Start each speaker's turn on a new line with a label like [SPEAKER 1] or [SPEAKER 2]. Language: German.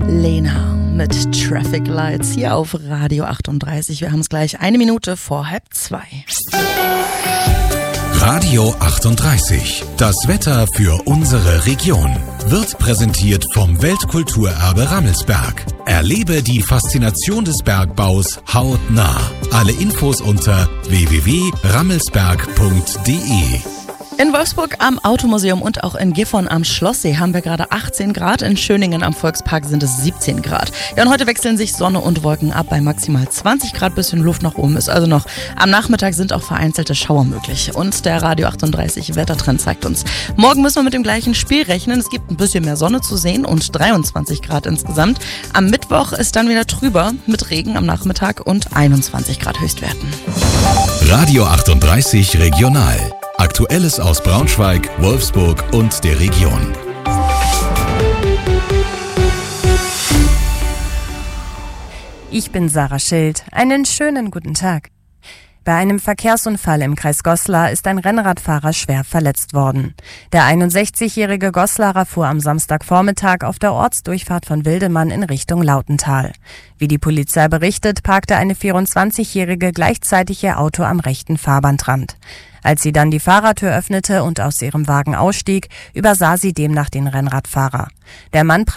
[SPEAKER 1] Lena mit Traffic Lights hier auf Radio 38. Wir haben es gleich 1 Minute vor 1:30.
[SPEAKER 2] Radio 38. Das Wetter für unsere Region wird präsentiert vom Weltkulturerbe Rammelsberg. Erlebe die Faszination des Bergbaus hautnah. Alle Infos unter www.rammelsberg.de.
[SPEAKER 1] In Wolfsburg am Automuseum und auch in Gifhorn am Schlosssee haben wir gerade 18 Grad. In Schöningen am Volkspark sind es 17 Grad. Ja, und heute wechseln sich Sonne und Wolken ab bei maximal 20 Grad. Bisschen Luft nach oben ist also noch. Am Nachmittag sind auch vereinzelte Schauer möglich. Und der Radio 38 Wettertrend zeigt uns, morgen müssen wir mit dem gleichen Spiel rechnen. Es gibt ein bisschen mehr Sonne zu sehen und 23 Grad insgesamt. Am Mittwoch ist dann wieder trüber mit Regen am Nachmittag und 21 Grad Höchstwerten.
[SPEAKER 2] Radio 38 Regional. Aktuelles aus Braunschweig, Wolfsburg und der Region.
[SPEAKER 3] Ich bin Sarah Schild. Einen schönen guten Tag. Bei einem Verkehrsunfall im Kreis Goslar ist ein Rennradfahrer schwer verletzt worden. Der 61-jährige Goslarer fuhr am Samstagvormittag auf der Ortsdurchfahrt von Wildemann in Richtung Lautental. Wie die Polizei berichtet, parkte eine 24-jährige gleichzeitig ihr Auto am rechten Fahrbahnrand. Als sie dann die Fahrertür öffnete und aus ihrem Wagen ausstieg, übersah sie demnach den Rennradfahrer. Der Mann